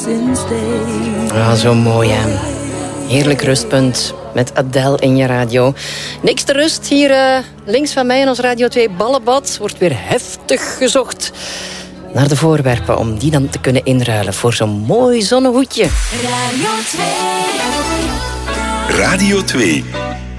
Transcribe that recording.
Ah, zo mooi, hè. Heerlijk rustpunt met Adele in je radio. Niks te rust hier links van mij in ons Radio 2 ballenbad. Wordt weer heftig gezocht naar de voorwerpen om die dan te kunnen inruilen voor zo'n mooi zonnehoedje. Radio 2.